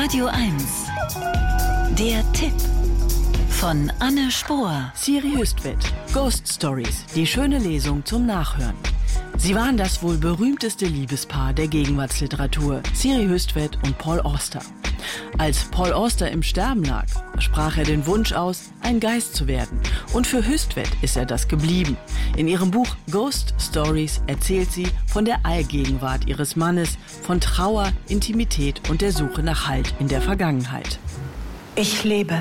Radio 1. Der Tipp von Anne Spohr. Siri Hüstvedt, Ghost Stories, die schöne Lesung zum Nachhören. Sie waren das wohl berühmteste Liebespaar der Gegenwartsliteratur, Siri Hüstvedt und Paul Auster. Als Paul Auster im Sterben lag, sprach er den Wunsch aus, ein Geist zu werden. Und für Hüstvedt ist er das geblieben. In ihrem Buch Ghost Stories erzählt sie von der Allgegenwart ihres Mannes, von Trauer, Intimität und der Suche nach Halt in der Vergangenheit. Ich lebe.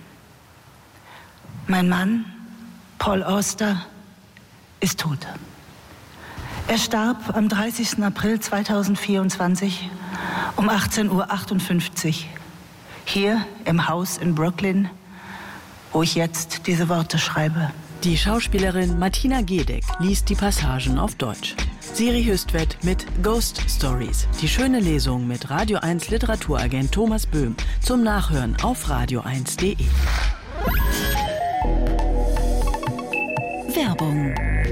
Mein Mann, Paul Auster, ist tot. Er starb am 30. April 2024 um 18:58 Uhr hier im Haus in Brooklyn, wo ich jetzt diese Worte schreibe. Die Schauspielerin Martina Gedeck liest die Passagen auf Deutsch. Siri Hüstvedt mit Ghost Stories, die schöne Lesung mit Radio 1 Literaturagent Thomas Böhm zum Nachhören auf radio1.de. Werbung.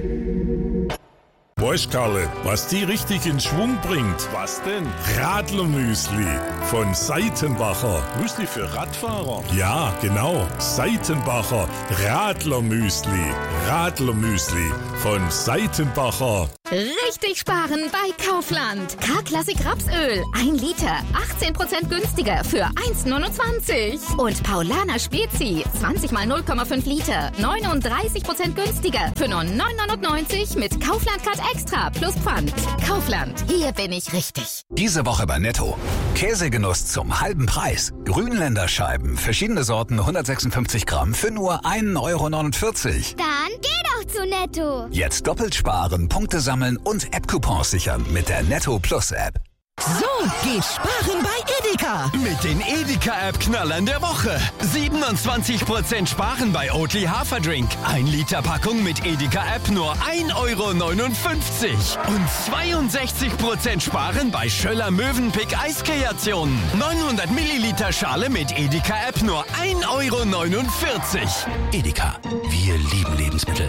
Weißt Karle, was die richtig in Schwung bringt? Was denn? Radlermüsli von Seitenbacher. Müsli für Radfahrer? Ja, genau. Seitenbacher Radlermüsli. Radlermüsli von Seitenbacher. Richtig sparen bei Kaufland. K-Klassik Rapsöl. 1 Liter. 18% günstiger für 1,29. Und Paulaner Spezi. 20 mal 0,5 Liter. 39% günstiger für nur 9,99 mit Kaufland Card Extra plus Pfand. Kaufland. Hier bin ich richtig. Diese Woche bei Netto. Käsegenuss zum halben Preis. Grünländerscheiben. Verschiedene Sorten, 156 Gramm für nur 1,49 €. Dann geh doch zu Netto. Jetzt doppelt sparen, Punkte sammeln und App-Coupons sichern mit der Netto Plus App. So geht sparen bei Edeka. Mit den Edeka-App-Knallern der Woche. 27% sparen bei Oatly Haferdrink. 1 Liter Packung mit Edeka-App nur 1,59 € Und 62% sparen bei Schöller Mövenpick Eiskreationen. 900 Milliliter Schale mit Edeka-App nur 1,49 €. Edeka. Wir lieben Lebensmittel.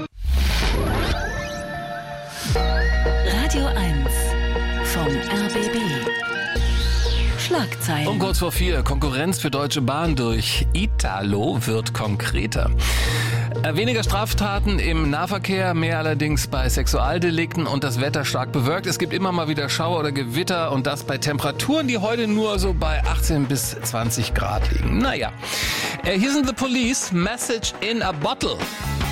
Radio 1 vom RBB. Schlagzeilen. Um kurz vor 4, Konkurrenz für Deutsche Bahn durch Italo wird konkreter. Weniger Straftaten im Nahverkehr, mehr allerdings bei Sexualdelikten und das Wetter stark bewölkt. Es gibt immer mal wieder Schauer oder Gewitter und das bei Temperaturen, die heute nur so bei 18 bis 20 Grad liegen. Naja, hier sind The Police, Message in a Bottle.